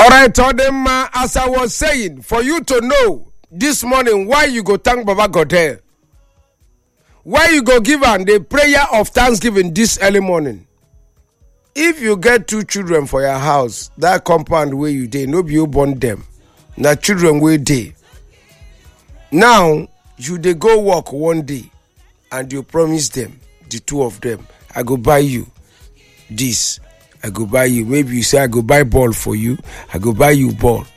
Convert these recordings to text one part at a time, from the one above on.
All right, Todema, as I was saying, for you to know this morning why you go thank Baba Godeh, why you go give am the prayer of thanksgiving this early morning. If you get 2 children for your house, that compound where you dey, no be you born them, na children wey dey. Now you dey go work one day, and you promise them, the 2 of them, I go buy you this. I go buy you. Maybe you say I go buy ball for you. I go buy you ball.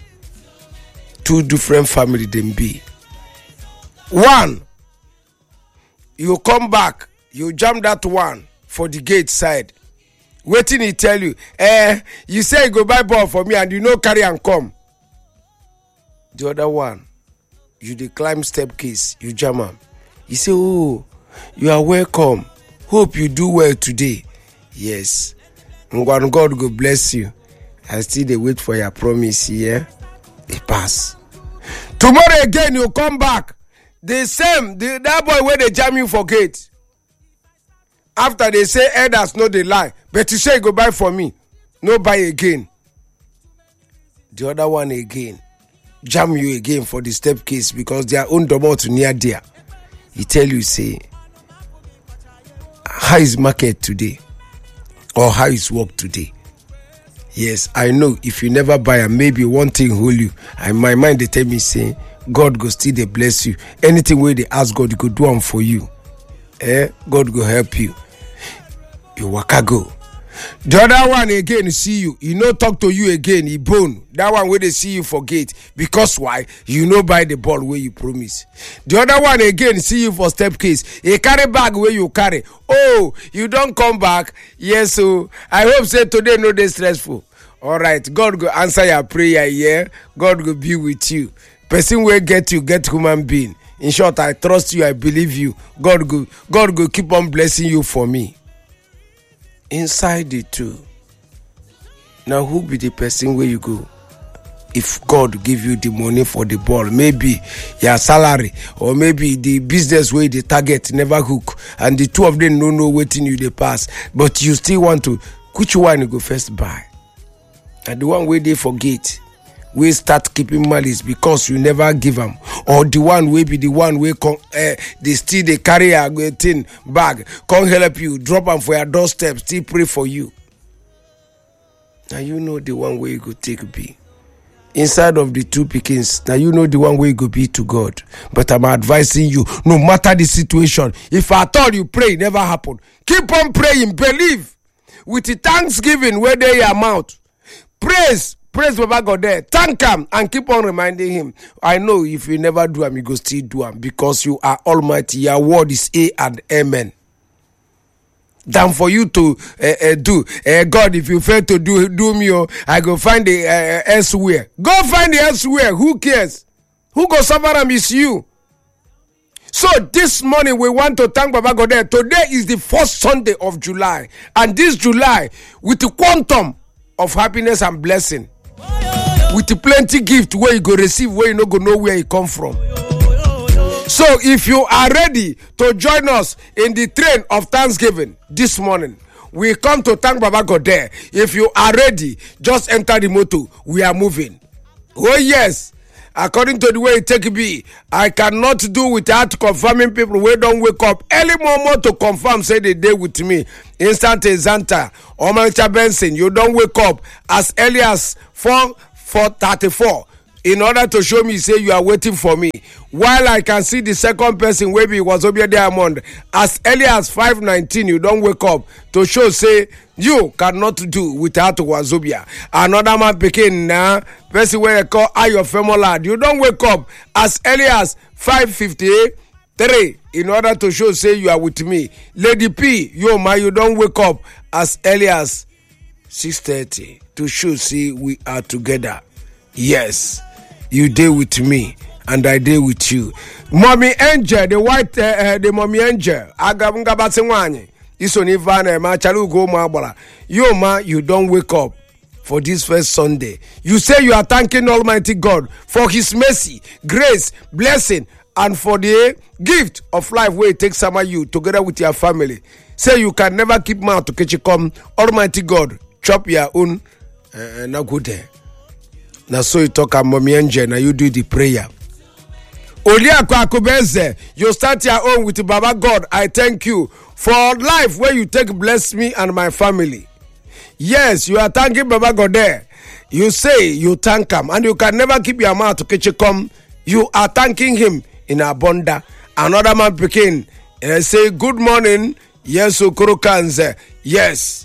2 different family them be. One, you come back, you jam that one for the gate side. Waiting he tell you, you say you go buy ball for me and you no carry and come. The other one, you dey climb staircase, you jam am. You say, oh, you are welcome. Hope you do well today. Yes. God go bless you. I still dey wait for your promise here. It pass. Tomorrow again you come back. The same, that boy where they jam you for gate. After they say elders no dey lie, but you say you go buy for me. No buy again. The other one again. Jam you again for the step case because their own domot near there. He tell you say, how is market today? Or how is work today? Yes, I know if you never buy and maybe one thing hold you, and my mind they tell me say, God go still they bless you. Anything where they ask God, he go do them for you. God go help you. You waka go. The other one again see you, he no talk to you again, he bone. That one where they see you forget. Because why? You no buy the ball where you promise. The other one again see you for step case. He carry bag where you carry. Oh, you don't come back. Yes, so I hope say today no dey stressful. All right, God go answer your prayer here. God go be with you. Person will get you, get human being. In short, I trust you, I believe you. God go keep on blessing you for me. Inside the 2. Now who be the person where you go? If God give you the money for the ball, maybe your salary, or maybe the business where the target never hook, and the 2 of them no know waiting you they pass, but you still want to, which one you go first buy? And the one where they forget, we start keeping malice because you never give them, or the one will be the one where they still they carry a thing bag, come help you, drop them for your doorstep, still pray for you. Now you know the one where you go take be. Inside of the 2 pickings, now you know the one where you go be to God. But I'm advising you, no matter the situation, if at all you pray, it never happen. Keep on praying, believe. With the thanksgiving where they your mouth. Praise Baba Godeh. Thank him and keep on reminding him. I know if you never do him, you go still do him because you are almighty. Your word is A and Amen. Than for you to do. God, if you fail to do me, I go find the elsewhere. Go find the elsewhere. Who cares? Who go suffer them is you. So this morning we want to thank Baba Godeh. Today is the 1st Sunday of July. And this July, with the quantum of happiness and blessing, with the plenty gift where you go receive, where you no go know where it come from. So if you are ready to join us in the train of Thanksgiving this morning, we come to thank Baba Godeh. If you are ready, just enter the motor. We are moving. Oh yes, according to the way it take be, I cannot do without confirming people who don't wake up early more to confirm, say they day with me. Instant Zanta, Omalcha Benson, you don't wake up as early as 4:34 in order to show me, say you are waiting for me. While I can see the second person, maybe it was Obia Diamond, as early as 5:19, you don't wake up to show, say you cannot do without Wazobia. Another man picking now, person where you call Ayo Femolad, you don't wake up as early as 5:53 in order to show, say you are with me. Lady P, you don't wake up as early as 6:30 to show, say we are together. Yes, you deal with me and I deal with you. Mommy Angel, the white, the Mommy Angel, Agabungabasewani, Isonivana, Machalugo Mabala. You don't wake up for this first Sunday. You say you are thanking Almighty God for His mercy, grace, blessing, and for the gift of life where it takes some of you together with your family. Say you can never keep mouth to catch you come. Almighty God, chop your own, not good there. Now so you talk about Mommy Angel, now you do the prayer. Oliakwa Akubeze, you start your own with Baba God. I thank you for life where you take bless me and my family. Yes, you are thanking Baba God there. You say you thank him, and you can never keep your mouth to catch come. You are thanking him in abunda. Another man picking say good morning. Yes, Okoro Kanze. Yes.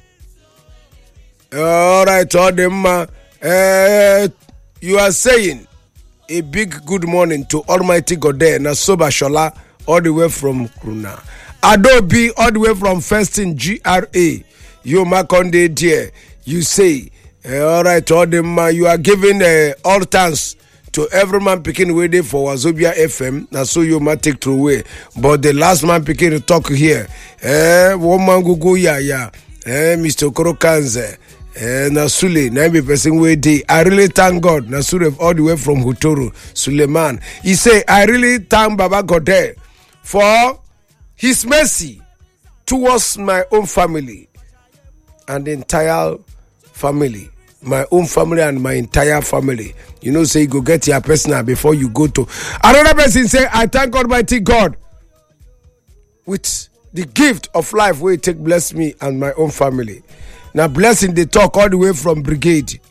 All right, all them. You are saying a big good morning to Almighty God there. Nasoba Shola all the way from Kruna. Adobe all the way from First in GRA. You Makonde dear. You say, all right, all them. You are giving all thanks to every man picking way for Wazobia FM. Now so you might take through way. But the last man picking to talk here. Woman go ya. Mr. Korokanze. Nasule, 9 person way day. I really thank God. Nasule all the way from Hutoro, Suleiman. He say, I really thank Baba God for his mercy towards my own family and the entire family. My own family and my entire family. You know, say you go get your personal before you go to another person. Say, I thank Almighty God with the gift of life where it take bless me and my own family. Now blessing they talk all the way from Brigade.